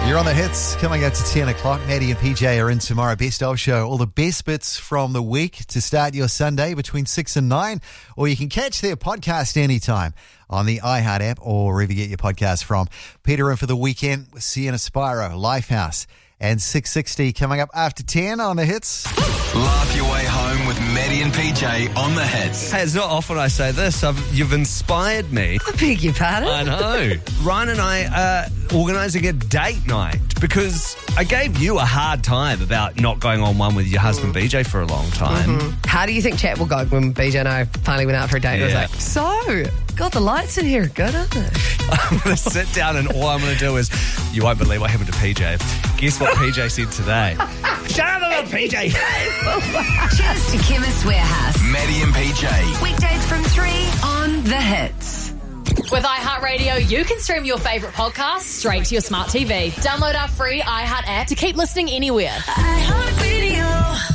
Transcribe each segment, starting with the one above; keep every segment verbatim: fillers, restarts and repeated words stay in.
You're on the hits coming up to ten o'clock. Maddie and P J are in tomorrow. Best of show. All the best bits from the week to start your Sunday between six and nine. Or you can catch their podcast anytime on the iHeart app or wherever you get your podcast from. Peter in for the weekend with Sienna Spiro, Lifehouse, and six sixty coming up after ten on the hits. Laugh your way home with Maddie and P J on the hits. Hey, it's not often I say this. I've, you've inspired me. I beg your pardon? I know. Ryan and I are organising a date night because I gave you a hard time about not going on one with your husband B J for a long time. Mm-hmm. How do you think chat will go when B J and I finally went out for a date? Yeah. I was like, so, God, the lights in here are good, aren't they? I'm going to sit down and all I'm going to do is, you won't believe what happened to P J. Guess what P J said today? Shut up about P J. Cheers to Chemist Warehouse. Maddie and P J. Weekdays from three on The Hits. With iHeartRadio, you can stream your favourite podcasts straight to your smart T V. Download our free iHeart app to keep listening anywhere. iHeartRadio.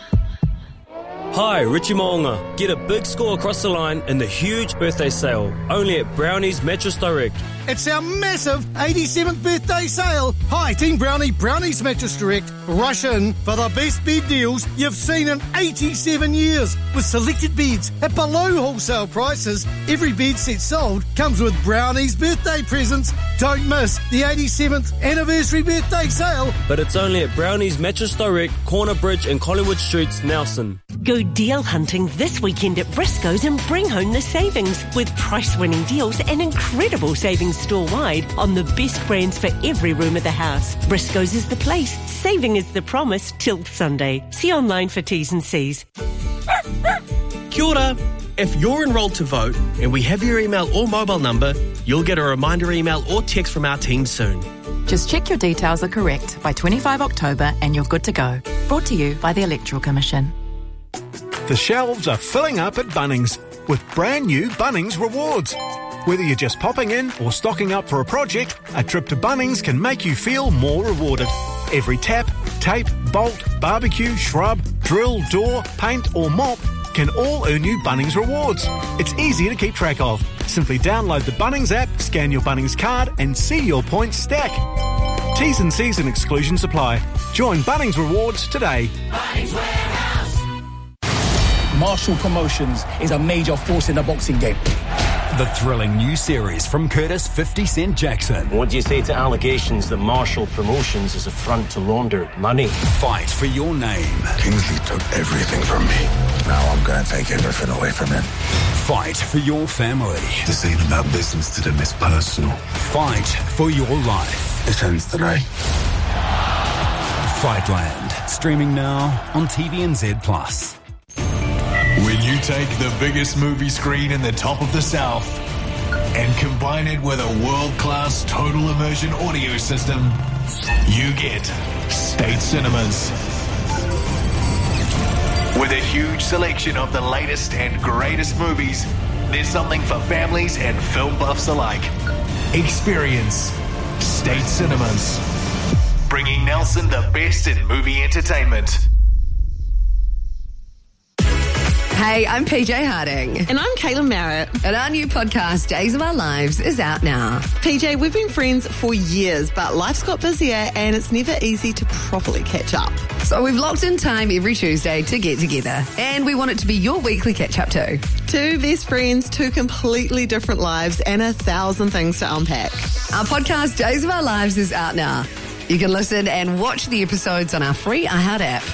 Hi, Richie Mo'unga. Get a big score across the line in the huge birthday sale, only at Brownie's Mattress Direct. It's our massive eighty-seventh birthday sale. Hi, Team Brownie, Brownie's Mattress Direct. Rush in for the best bed deals you've seen in eighty-seven years. With selected beds at below wholesale prices, every bed set sold comes with Brownie's birthday presents. Don't miss the eighty-seventh anniversary birthday sale. But it's only at Brownie's Mattress Direct, Corner Bridge and Collingwood Streets, Nelson. Go deal hunting this weekend at Briscoe's and bring home the savings with price-winning deals and incredible savings store-wide on the best brands for every room of the house. Briscoe's is the place. Saving is the promise till Sunday. See online for T's and C's. Kia ora. If you're enrolled to vote and we have your email or mobile number, you'll get a reminder email or text from our team soon. Just check your details are correct by twenty-fifth of October and you're good to go. Brought to you by the Electoral Commission. The shelves are filling up at Bunnings with brand new Bunnings rewards. Whether you're just popping in or stocking up for a project, a trip to Bunnings can make you feel more rewarded. Every tap, tape, bolt, barbecue, shrub, drill, door, paint or mop can all earn you Bunnings rewards. It's easy to keep track of. Simply download the Bunnings app, scan your Bunnings card and see your points stack. T's and C's and exclusions apply. Join Bunnings Rewards today. Bunnings Warehouse. Marshall Promotions is a major force in the boxing game. The thrilling new series from Curtis fifty Cent Jackson. What do you say to allegations that Marshall Promotions is a front to launder money? Fight for your name. Kingsley took everything from me. Now I'm going to take everything away from him. Fight for your family. This ain't about business to them, it's personal. Fight for your life. It ends today. Fightland. Streaming now on T V N Z plus. When you take the biggest movie screen in the top of the South and combine it with a world-class total immersion audio system, you get State Cinemas. With a huge selection of the latest and greatest movies, there's something for families and film buffs alike. Experience State Cinemas, bringing Nelson the best in movie entertainment. Hey, I'm P J Harding. And I'm Caitlin Merritt. And our new podcast, Days of Our Lives, is out now. P J, we've been friends for years, but life's got busier and it's never easy to properly catch up. So we've locked in time every Tuesday to get together. And we want it to be your weekly catch-up too. Two best friends, two completely different lives, and a thousand things to unpack. Our podcast, Days of Our Lives, is out now. You can listen and watch the episodes on our free iHeart app.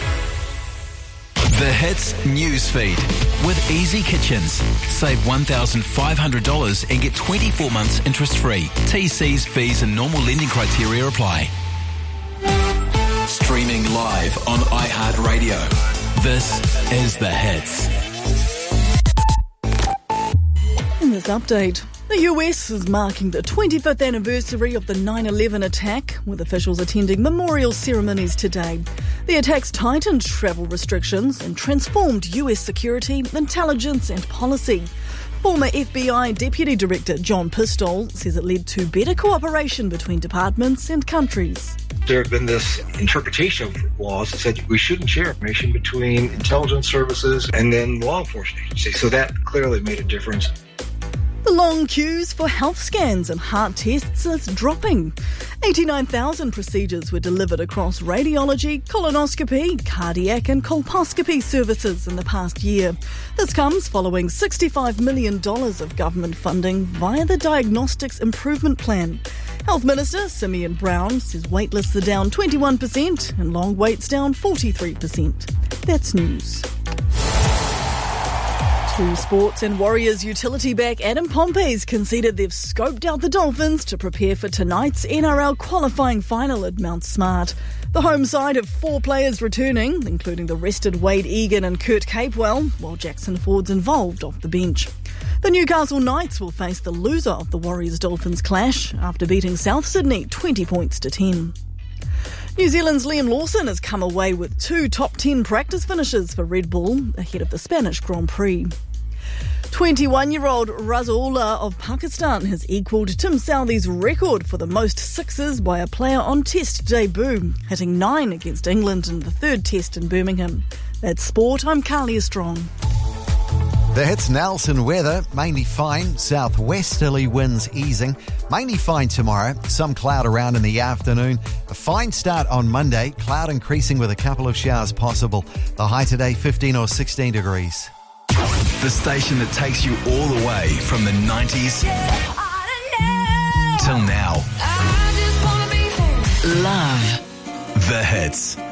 The Hits Newsfeed with Easy Kitchens. Save one thousand five hundred dollars and get twenty-four months interest-free. T Cs, fees and normal lending criteria apply. Streaming live on iHeartRadio. This is The Hits. In this update, the U S is marking the twenty-fifth anniversary of the nine eleven attack, with officials attending memorial ceremonies today. The attacks tightened travel restrictions and transformed U S security, intelligence and policy. Former F B I Deputy Director John Pistole says it led to better cooperation between departments and countries. There had been this interpretation of laws that said we shouldn't share information between intelligence services and then law enforcement agencies. So that clearly made a difference. The long queues for health scans and heart tests is dropping. eighty-nine thousand procedures were delivered across radiology, colonoscopy, cardiac and colposcopy services in the past year. This comes following sixty-five million dollars of government funding via the Diagnostics Improvement Plan. Health Minister Simeon Brown says waitlists are down twenty-one percent and long waits down forty-three percent. That's news. To sports, and Warriors utility back Adam Pompey's conceded they've scoped out the Dolphins to prepare for tonight's N R L qualifying final at Mount Smart. The home side have four players returning, including the rested Wade Egan and Kurt Capewell, while Jackson Ford's involved off the bench. The Newcastle Knights will face the loser of the Warriors-Dolphins clash after beating South Sydney twenty points to ten. New Zealand's Liam Lawson has come away with two top ten practice finishes for Red Bull ahead of the Spanish Grand Prix. twenty-one-year-old Rasool of Pakistan has equalled Tim Southee's record for the most sixes by a player on Test debut, hitting nine against England in the third Test in Birmingham. That's sport. I'm Carly Strong. The Hits Nelson weather, mainly fine, southwesterly winds easing. Mainly fine tomorrow, some cloud around in the afternoon. A fine start on Monday, cloud increasing with a couple of showers possible. The high today, fifteen or sixteen degrees. The station that takes you all the way from the nineties till now. Love The Hits.